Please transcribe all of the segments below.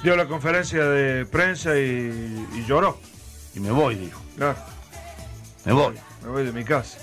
dio la conferencia de prensa y lloró. Y me voy, dijo. Claro. Me voy. Me voy de mi casa.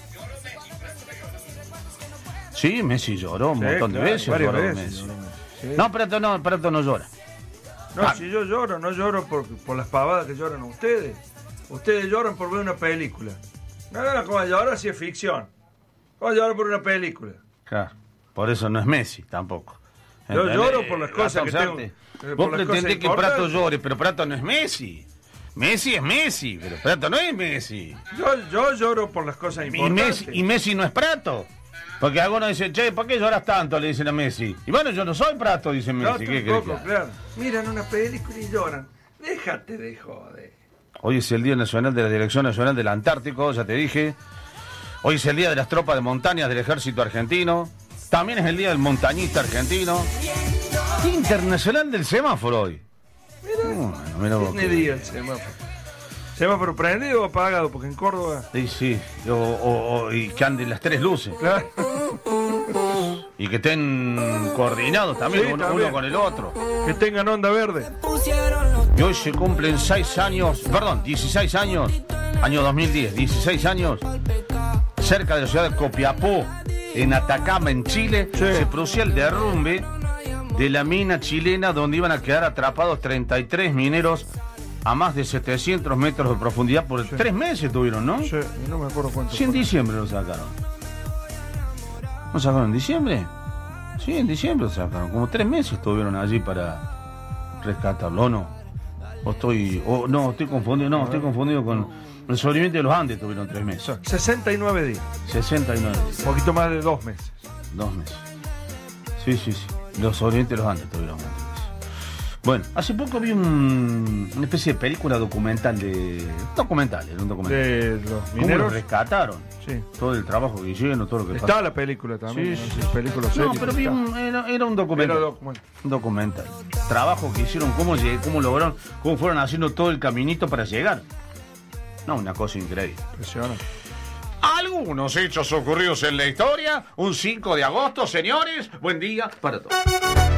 Sí, Messi lloró un montón de veces. Varias Lloró veces. Messi. Sí. No, Prato no llora. No, si yo lloro, no lloro por las pavadas que lloran ustedes. Ustedes lloran por ver una película. No, como llorar si es ficción. Como llorar por una película. Claro. Por eso no es Messi tampoco. Yo lloro por las cosas que tengo. Vos pretendés que Prato llore, pero Prato no es Messi. Messi es Messi, pero Prato no es Messi. Yo lloro por las cosas importantes. Y Messi no es Prato. Porque algunos dicen, che, ¿por qué lloras tanto? Le dicen a Messi. Y bueno, yo no soy Prato, dice Messi. No, tampoco, claro. Miran una película y lloran. Déjate de joder. Hoy es el Día Nacional de la Dirección Nacional del Antártico, ya te dije. Hoy es el Día de las Tropas de Montañas del Ejército Argentino. También es el Día del Montañista Argentino. Día Internacional del Semáforo hoy. Mira vos. Tiene día el semáforo. ¿Semáforo prendido o apagado? Porque en Córdoba... Sí. Y que anden las tres luces. Claro. Y que estén coordinados también, Sí, uno también. con el otro. Que tengan onda verde. Y hoy se cumplen 16 años, año 2010, 16 años, cerca de la ciudad de Copiapó, en Atacama, en Chile, Sí. se producía el derrumbe de la mina chilena donde iban a quedar atrapados 33 mineros a más de 700 metros de profundidad por 3 meses tuvieron, ¿no? Sí, no me acuerdo cuánto. Sí, en fue. diciembre lo sacaron. ¿No sacaron en diciembre? Sí, en diciembre lo sacaron. Como 3 meses estuvieron allí para rescatarlo, ¿o no? Estoy confundido. No, estoy confundido con el sobreviviente de los Andes. Tuvieron 3 meses. Son 69 días. 69 días. Un poquito más de 2 meses. 2 meses. Sí. Los sobrevivientes de los Andes tuvieron 2 meses. Bueno, hace poco vi una especie de película documental era un documental. De los ¿Cómo mineros. los rescataron? Sí. Todo el trabajo que hicieron, todo lo que pasó. Está la película también. Sí, ¿no? sí. Es película No, seria, pero era un documental. Era documental. Un documental. Trabajo que hicieron, cómo lograron, cómo fueron haciendo todo el caminito para llegar. No, una cosa increíble. Impresionante. Algunos hechos ocurridos en la historia. Un 5 de agosto, señores. Buen día para todos.